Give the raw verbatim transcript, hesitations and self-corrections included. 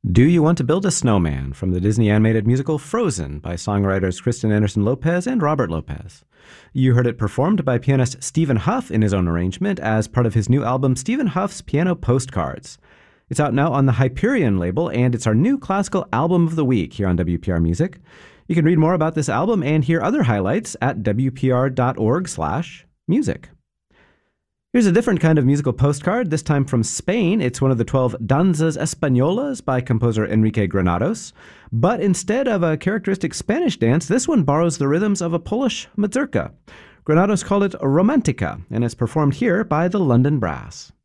Do You Want to Build a Snowman from the Disney animated musical Frozen by songwriters Kristen Anderson Lopez and Robert Lopez. You heard it performed by pianist Stephen Huff in his own arrangement as part of his new album Stephen Huff's Piano Postcards. It's out now on the Hyperion label, and it's our new classical album of the week here on W P R Music. You can read more about this album and hear other highlights at w p r dot org slash music. Here's a different kind of musical postcard, this time from Spain. It's one of the twelve Danzas Españolas by composer Enrique Granados. But instead of a characteristic Spanish dance, this one borrows the rhythms of a Polish mazurka. Granados called it Romantica, and is performed here by the London Brass.